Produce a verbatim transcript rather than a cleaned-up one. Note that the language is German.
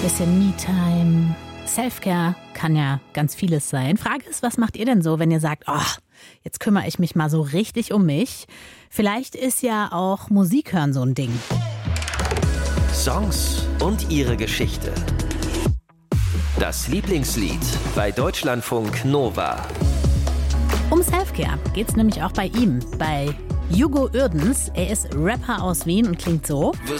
Bisschen Me-Time, Self-Care kann ja ganz vieles sein. Frage ist, was macht ihr denn so, wenn ihr sagt, oh, jetzt kümmere ich mich mal so richtig um mich? Vielleicht ist ja auch Musik hören so ein Ding. Songs und ihre Geschichte. Das Lieblingslied bei Deutschlandfunk Nova. Um Self-Care geht's nämlich auch bei ihm, bei Hugo Uerdens. Er ist Rapper aus Wien und klingt so. Wir